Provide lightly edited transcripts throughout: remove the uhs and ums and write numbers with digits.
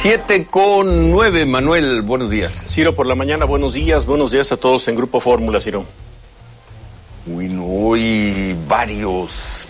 7:09, Manuel, buenos días. Ciro, por la mañana, buenos días a todos en Grupo Fórmula, Ciro. Hoy varios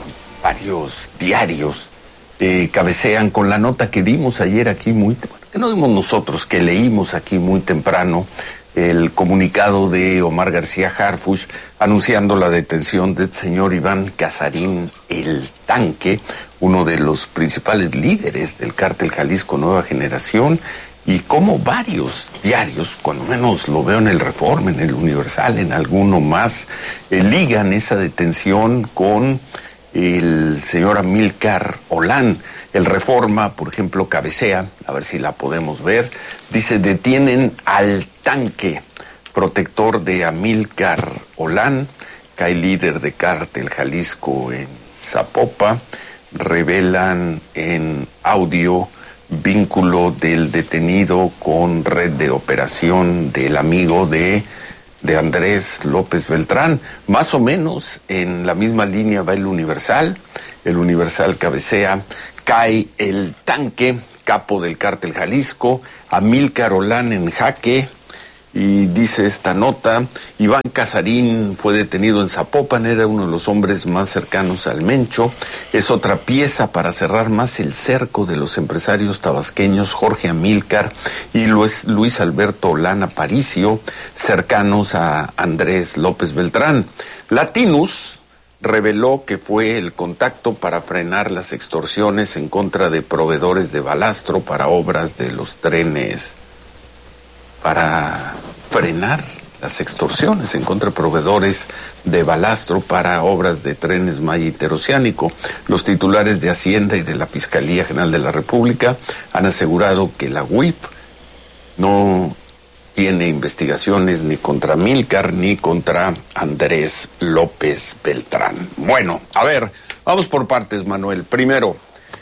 diarios cabecean con la nota que dimos ayer aquí que no dimos nosotros, que leímos aquí muy temprano, el comunicado de Omar García Harfuch anunciando la detención del señor Iván Casarín el Tanque, uno de los principales líderes del cártel Jalisco Nueva Generación, y como varios diarios, cuando menos lo veo en el Reforma, en el Universal, en alguno más, ligan esa detención con el señor Amílcar Olán. El Reforma, por ejemplo, cabecea, a ver si la podemos ver, dice: detienen al Tanque, protector de Amílcar Olán, cae líder de cártel Jalisco en Zapopa, revelan en audio vínculo del detenido con red de operación del amigo de Andrés López Beltrán. Más o menos en la misma línea va el Universal. El Universal cabecea: cae el Tanque, capo del cártel Jalisco, Amílcar Olán en jaque. Y dice esta nota: Iván Casarín fue detenido en Zapopan, era uno de los hombres más cercanos al Mencho. Es otra pieza para cerrar más el cerco de los empresarios tabasqueños Jorge Amílcar y Luis Alberto Olán Aparicio, cercanos a Andrés López Beltrán. Latinus reveló que fue el contacto para frenar las extorsiones en contra de proveedores de balastro para obras de los trenes, para frenar las extorsiones en contra de proveedores de balastro para obras de trenes Maya Interoceánico. Los titulares de Hacienda y de la Fiscalía General de la República han asegurado que la UIF no tiene investigaciones ni contra Amílcar ni contra Andrés López Beltrán. Bueno, a ver, vamos por partes, Manuel. Primero,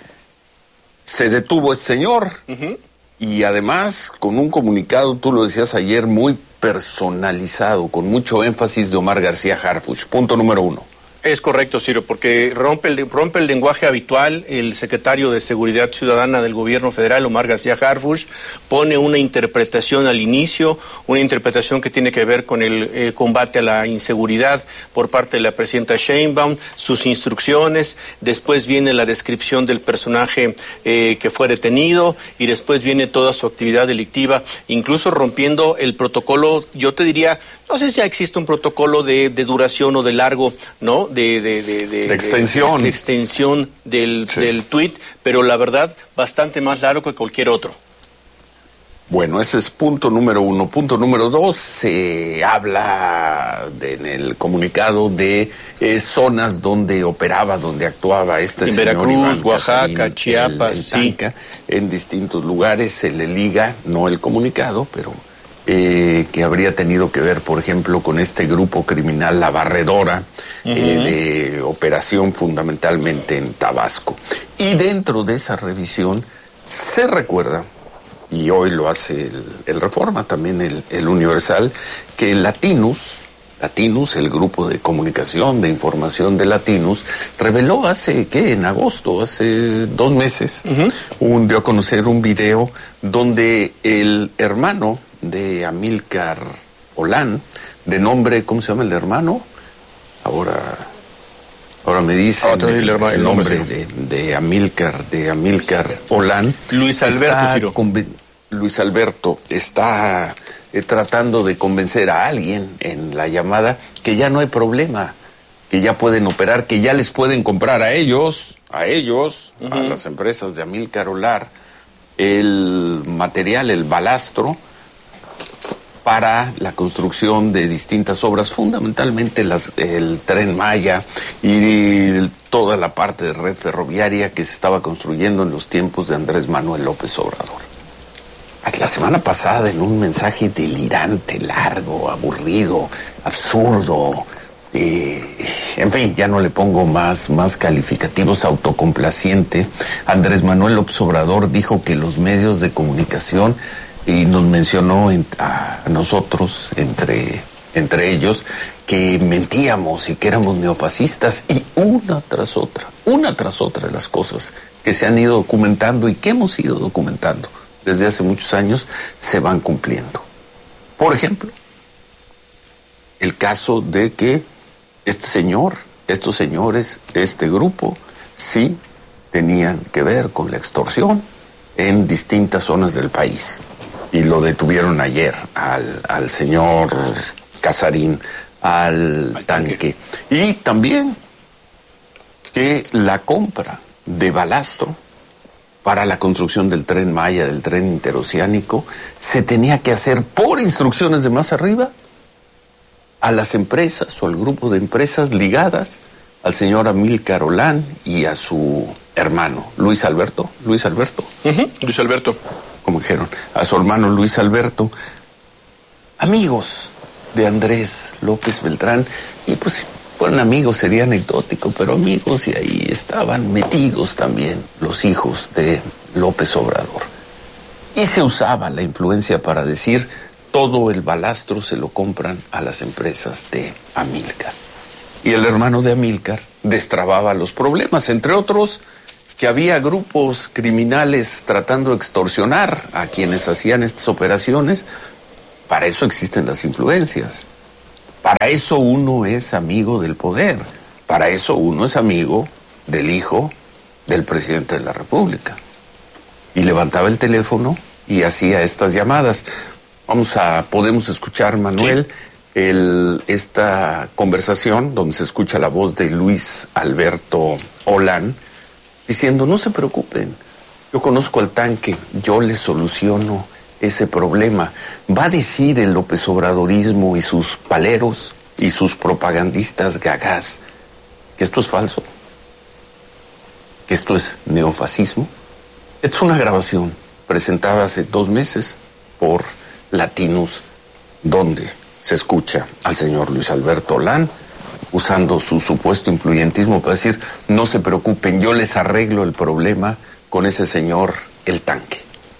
se detuvo este señor. Y además, con un comunicado, tú lo decías ayer, muy personalizado, con mucho énfasis de Omar García Harfuch. Punto número 1. Es correcto, Ciro, porque rompe el lenguaje habitual. El secretario de Seguridad Ciudadana del Gobierno Federal, Omar García Harfuch, pone una interpretación al inicio, una interpretación que tiene que ver con el combate a la inseguridad por parte de la presidenta Sheinbaum, sus instrucciones, después viene la descripción del personaje que fue detenido, y después viene toda su actividad delictiva, incluso rompiendo el protocolo. Yo te diría, no sé si existe un protocolo de duración o de largo, ¿no? De extensión. De extensión del tuit, pero la verdad, bastante más largo que cualquier otro. Bueno, ese es punto número 1. Punto número 2, se habla en el comunicado de zonas donde operaba, donde actuaba este en señor Veracruz, Iván Oaxaca, Casarín, Chiapas, el Tanca, en distintos lugares. Se le liga, no el comunicado, pero que habría tenido que ver, por ejemplo, con este grupo criminal La Barredora, de operación fundamentalmente en Tabasco. Y dentro de esa revisión se recuerda, y hoy lo hace el Reforma, también el Universal, que Latinus, el grupo de comunicación, de información de Latinus, reveló en agosto, hace 2 meses, dio a conocer un video donde el hermano de Amílcar Olán, de nombre, ¿cómo se llama el hermano? Ahora me dice el nombre de Amílcar Olán. Luis Alberto, Ciro. Luis Alberto está tratando de convencer a alguien en la llamada que ya no hay problema, que ya pueden operar, que ya les pueden comprar a ellos, a las empresas de Amílcar Olán, el material, el balastro, para la construcción de distintas obras, fundamentalmente el Tren Maya y toda la parte de red ferroviaria que se estaba construyendo en los tiempos de Andrés Manuel López Obrador. La semana pasada, en un mensaje delirante, largo, aburrido, absurdo, en fin, ya no le pongo más calificativos, autocomplaciente, Andrés Manuel López Obrador dijo que los medios de comunicación, y nos mencionó a nosotros, entre ellos, que mentíamos y que éramos neofascistas, y una tras otra de las cosas que se han ido documentando y que hemos ido documentando desde hace muchos años, se van cumpliendo. Por ejemplo, el caso de que estos señores, este grupo, sí tenían que ver con la extorsión en distintas zonas del país. Y lo detuvieron ayer al señor Casarín, al tanque. Y también que la compra de balastro para la construcción del Tren Maya, del tren interoceánico, se tenía que hacer por instrucciones de más arriba a las empresas o al grupo de empresas ligadas al señor Amílcar Olán y a su hermano, Luis Alberto. Luis Alberto, como dijeron, a su hermano Luis Alberto, amigos de Andrés López Beltrán, y pues fueron amigos, sería anecdótico, pero amigos, y ahí estaban metidos también los hijos de López Obrador. Y se usaba la influencia para decir, todo el balastro se lo compran a las empresas de Amílcar. Y el hermano de Amílcar destrababa los problemas, entre otros, que había grupos criminales tratando de extorsionar a quienes hacían estas operaciones. Para eso existen las influencias. Para eso uno es amigo del poder. Para eso uno es amigo del hijo del presidente de la República. Y levantaba el teléfono y hacía estas llamadas. Podemos escuchar, Manuel, esta conversación donde se escucha la voz de Luis Alberto Olán diciendo, no se preocupen, yo conozco al tanque, yo le soluciono ese problema. Va a decir el López Obradorismo y sus paleros y sus propagandistas gagás que esto es falso, que esto es neofascismo. Esta es una grabación presentada hace 2 meses por Latinus, donde se escucha al señor Luis Alberto Olán usando su supuesto influyentismo para decir, no se preocupen, yo les arreglo el problema con ese señor, el tanque.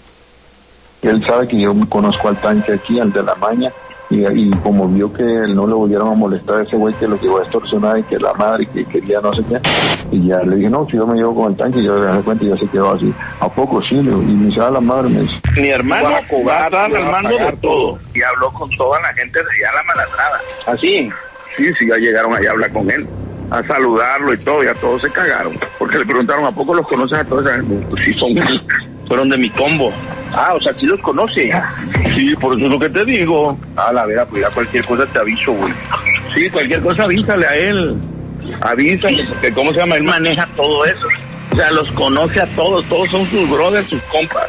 Él sabe que yo conozco al tanque aquí, al de la maña, y como vio que él no le volvieron a molestar a ese güey que lo llevó a extorsionar y que la madre que quería no sé qué, y ya le dije, no, si yo me llevo con el tanque, y yo le dejé cuenta y ya se quedó así. ¿A poco sí? Y me dice, la madre me dice. Mi hermano va a estar al mando de todo. Y habló con toda la gente de allá la Maladrada. ¿Así? Sí, ya llegaron allá a hablar con él, a saludarlo y todo, ya todos se cagaron. Porque le preguntaron, ¿a poco los conoces a todos? Pues sí, fueron de mi combo. Ah, o sea, sí los conoce. Sí, por eso es lo que te digo. La vera, pues ya cualquier cosa te aviso, güey. Sí, cualquier cosa avísale a él. Avísale, porque ¿cómo se llama? Él maneja todo eso. O sea, los conoce a todos son sus brothers, sus compas.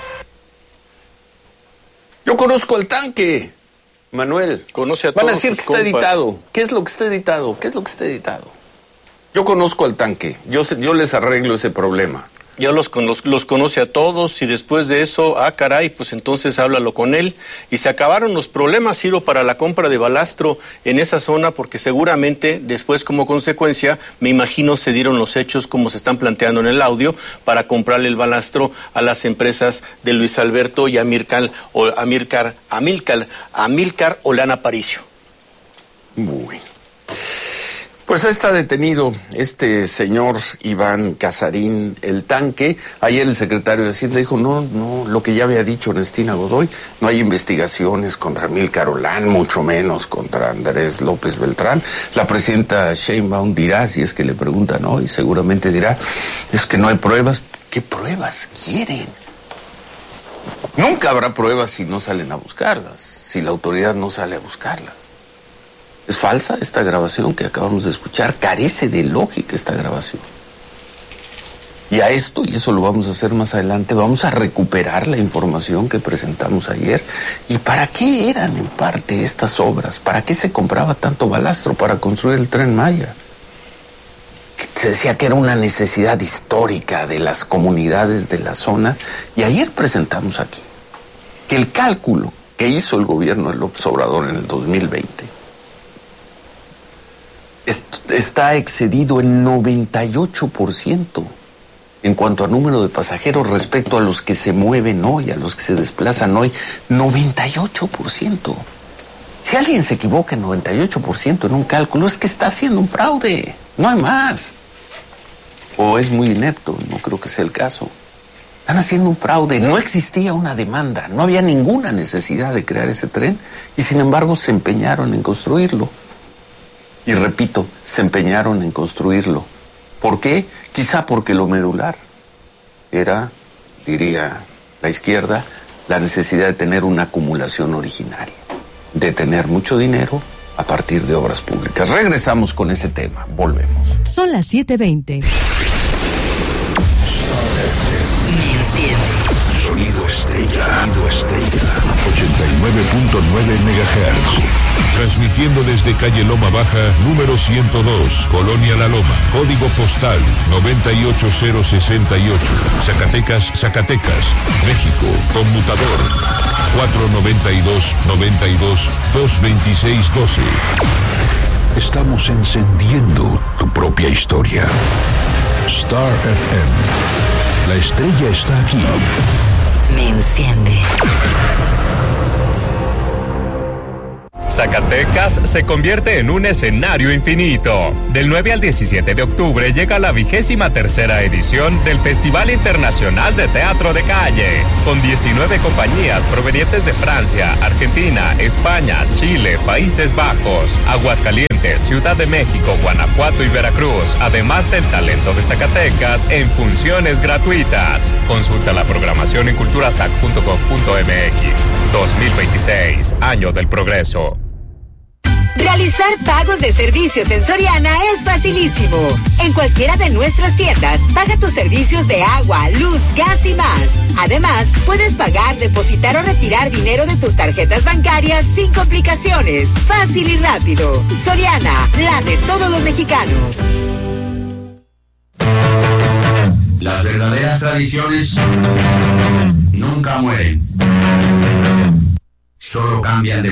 Yo conozco al tanque, Manuel. Conoce a todos. Van a decir que está editado. ¿Qué es lo que está editado? Yo conozco al tanque. Yo les arreglo ese problema. Ya los conoce a todos y después de eso, caray, pues entonces háblalo con él. Y se acabaron los problemas, Ciro, para la compra de balastro en esa zona, porque seguramente después como consecuencia, me imagino, se dieron los hechos como se están planteando en el audio para comprarle el balastro a las empresas de Luis Alberto y Amílcar Olán Aparicio. Bueno. Pues está detenido este señor Iván Casarín, el tanque. Ayer el secretario de Hacienda dijo, no, lo que ya había dicho Ernestina Godoy, no hay investigaciones contra Amílcar Olán, mucho menos contra Andrés López Beltrán. La presidenta Sheinbaum dirá, si es que le preguntan hoy, seguramente dirá, es que no hay pruebas. ¿Qué pruebas quieren? Nunca habrá pruebas si no salen a buscarlas, si la autoridad no sale a buscarlas. Es falsa esta grabación que acabamos de escuchar, carece de lógica esta grabación. Y a esto, y eso lo vamos a hacer más adelante, vamos a recuperar la información que presentamos ayer. ¿Y para qué eran en parte estas obras? ¿Para qué se compraba tanto balastro para construir el Tren Maya? Se decía que era una necesidad histórica de las comunidades de la zona, y ayer presentamos aquí que el cálculo que hizo el gobierno de López Obrador en el 2020 está excedido en 98% en cuanto a número de pasajeros respecto a los que se mueven hoy, a los que se desplazan hoy. 98%. Si alguien se equivoca en 98% en un cálculo, es que está haciendo un fraude, no hay más. O es muy inepto, no creo que sea el caso. Están haciendo un fraude. No existía una demanda, no había ninguna necesidad de crear ese tren y sin embargo se empeñaron en construirlo. Y repito, se empeñaron en construirlo. ¿Por qué? Quizá porque lo medular era, diría la izquierda, la necesidad de tener una acumulación originaria, de tener mucho dinero a partir de obras públicas. Regresamos con ese tema, volvemos. Son las 7:20. Sonido Estrella. 89.9 MHz. Transmitiendo desde calle Loma Baja, número 102, Colonia La Loma. Código postal 98068. Zacatecas, México. Conmutador 492-92-226-12. Estamos encendiendo tu propia historia. Star FM. La estrella está aquí. Me enciende. Zacatecas se convierte en un escenario infinito. Del 9 al 17 de octubre llega la 23ª edición del Festival Internacional de Teatro de Calle, con 19 compañías provenientes de Francia, Argentina, España, Chile, Países Bajos, Aguascalientes, Ciudad de México, Guanajuato y Veracruz, además del talento de Zacatecas en funciones gratuitas. Consulta la programación en culturazac.gov.mx. 2026, Año del Progreso. Realizar pagos de servicios en Soriana es facilísimo. En cualquiera de nuestras tiendas, paga tus servicios de agua, luz, gas y más. Además, puedes pagar, depositar o retirar dinero de tus tarjetas bancarias sin complicaciones. Fácil y rápido. Soriana, la de todos los mexicanos. Las verdaderas tradiciones nunca mueren. Solo cambian de